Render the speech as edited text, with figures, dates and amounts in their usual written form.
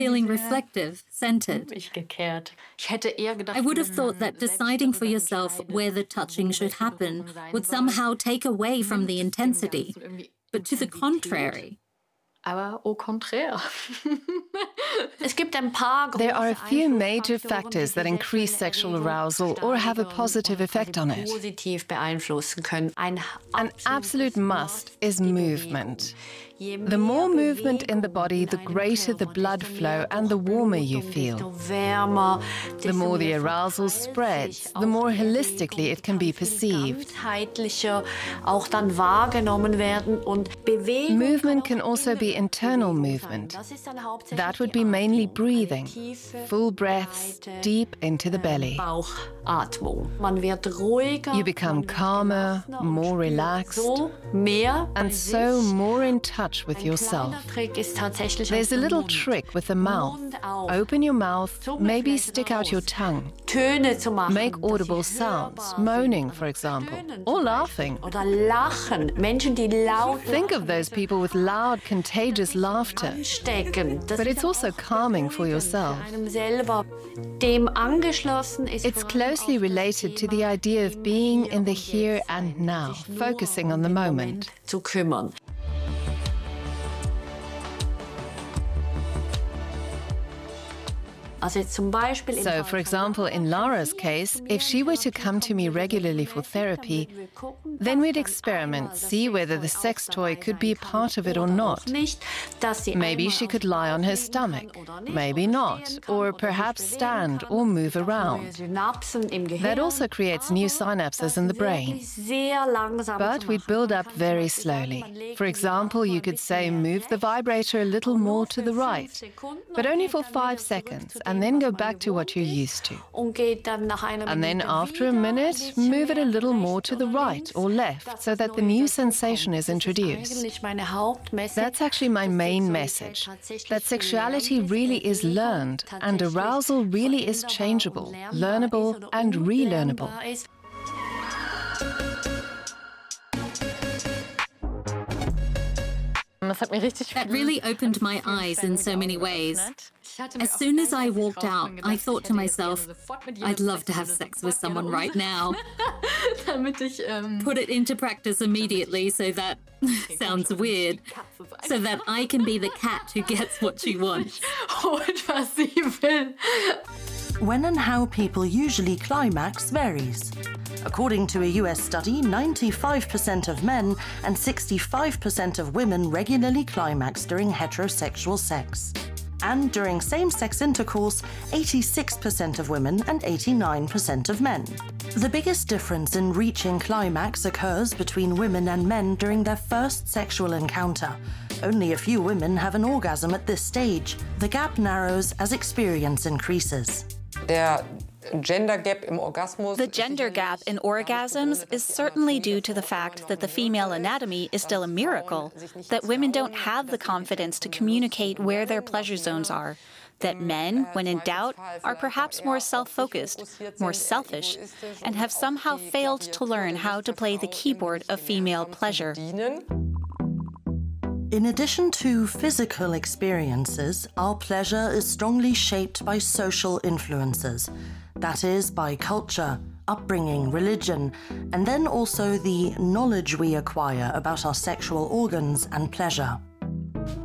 feeling reflective, centered. I would have thought that deciding for yourself where the touching should happen would somehow take away from the intensity. But to the contrary. Aber au contraire. There are a few major factors that increase sexual arousal or have a positive effect on it. An absolute must is movement. The more movement in the body, the greater the blood flow and the warmer you feel. The more the arousal spreads, the more holistically it can be perceived. Movement can also be internal movement. That would be mainly breathing, full breaths deep into the belly. You become calmer, more relaxed, and so more in touch with yourself. There's a little trick with the mouth. Open your mouth, maybe stick out your tongue. Make audible sounds, moaning, for example, or laughing. Think of those people with loud, contagious laughter. But it's also calming for yourself. It's closely related to the idea of being in the here and now, focusing on the moment. So, for example, in Lara's case, if she were to come to me regularly for therapy, then we'd experiment, see whether the sex toy could be a part of it or not. Maybe she could lie on her stomach, maybe not, or perhaps stand or move around. That also creates new synapses in the brain. But we'd build up very slowly. For example, you could say, move the vibrator a little more to the right, but only for 5 seconds, and then go back to what you're used to. And then after a minute, move it a little more to the right or left so that the new sensation is introduced. That's actually my main message, that sexuality really is learned and arousal really is changeable, learnable and relearnable. That really opened my eyes in so many ways. As soon as I walked out, I thought to myself, I'd love to have sex with someone right now. Put it into practice immediately so that, sounds weird, so that I can be the cat who gets what she wants. When and how people usually climax varies. According to a US study, 95% of men and 65% of women regularly climax during heterosexual sex. And during same-sex intercourse, 86% of women and 89% of men. The biggest difference in reaching climax occurs between women and men during their first sexual encounter. Only a few women have an orgasm at this stage. The gap narrows as experience increases. The gender gap in orgasms is certainly due to the fact that the female anatomy is still a miracle, that women don't have the confidence to communicate where their pleasure zones are, that men, when in doubt, are perhaps more self-focused, more selfish, and have somehow failed to learn how to play the keyboard of female pleasure. In addition to physical experiences, our pleasure is strongly shaped by social influences. That is, by culture, upbringing, religion, and then also the knowledge we acquire about our sexual organs and pleasure.